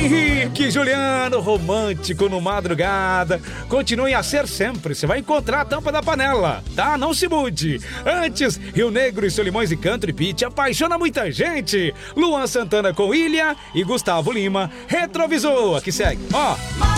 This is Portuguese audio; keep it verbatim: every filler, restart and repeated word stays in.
Henrique, Juliano, romântico no madrugada. Continue a ser sempre. Você vai encontrar a tampa da panela, tá? Não se mude. Antes, Rio Negro e Solimões e Country Beach apaixona muita gente. Luan Santana com Ilha e Gustavo Lima. Retrovisor, que segue. Ó.